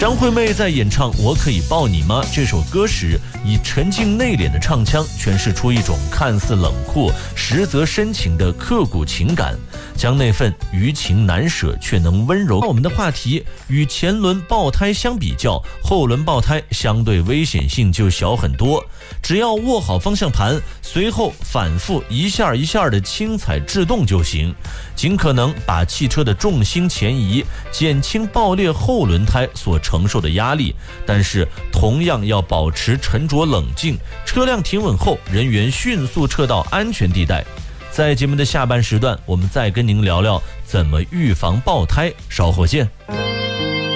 张惠妹在演唱《我可以抱你吗》这首歌时，以沉静内敛的唱腔诠释出一种看似冷酷实则深情的刻骨情感，将那份余情难舍却能温柔。我们的话题与前轮爆胎相比较，后轮爆胎相对危险性就小很多，只要握好方向盘，随后反复一下一下的轻踩制动就行，尽可能把汽车的重心前移，减轻爆裂后轮胎所承受的压力，但是同样要保持沉着冷静。车辆停稳后，人员迅速撤到安全地带。在节目的下半时段，我们再跟您聊聊怎么预防爆胎，稍后见。